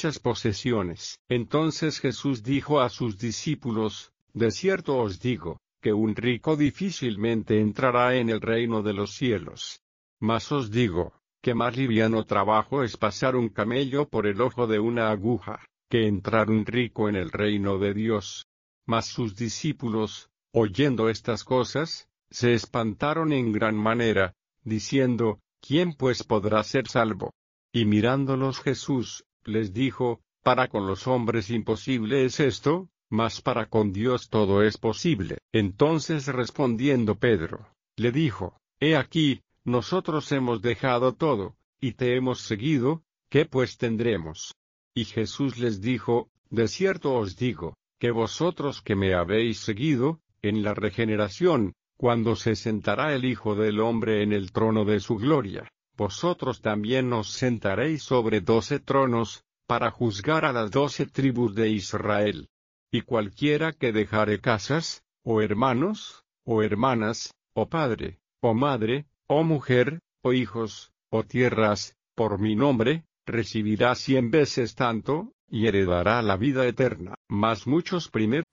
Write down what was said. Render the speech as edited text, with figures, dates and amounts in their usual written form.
muchas posesiones. Entonces Jesús dijo a sus discípulos: de cierto os digo, que un rico difícilmente entrará en el reino de los cielos. Mas os digo, que más liviano trabajo es pasar un camello por el ojo de una aguja, que entrar un rico en el reino de Dios. Mas sus discípulos, oyendo estas cosas, se espantaron en gran manera, diciendo: ¿quién pues podrá ser salvo? Y mirándolos Jesús, les dijo: para con los hombres imposible es esto, mas para con Dios todo es posible. Entonces respondiendo Pedro, le dijo: he aquí, nosotros hemos dejado todo, y te hemos seguido, ¿qué pues tendremos? Y Jesús les dijo: de cierto os digo, que vosotros que me habéis seguido, en la regeneración, cuando se sentará el Hijo del Hombre en el trono de su gloria, vosotros también os sentaréis sobre 12 tronos, para juzgar a las 12 tribus de Israel. Y cualquiera que dejare casas, o hermanos, o hermanas, o padre, o madre, o mujer, o hijos, o tierras, por mi nombre, recibirá 100 veces tanto, y heredará la vida eterna. Mas muchos primero